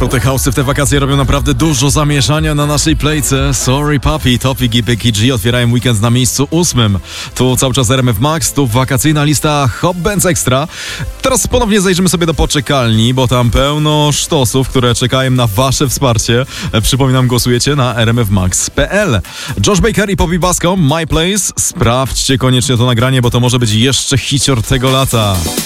To te house'y w te wakacje robią naprawdę dużo zamieszania na naszej playce. Sorry Papi, Topic i Becky G otwierają weekend na miejscu 8. Tu cały czas RMF Max, tu wakacyjna lista Hot Bands Extra. Teraz ponownie zajrzymy sobie do poczekalni, bo tam pełno sztosów, które czekają na wasze wsparcie. Przypominam, głosujecie na rmfmax.pl. Josh Baker i Poppy Basco, My Place. Sprawdźcie koniecznie to nagranie, bo to może być jeszcze hicior tego lata.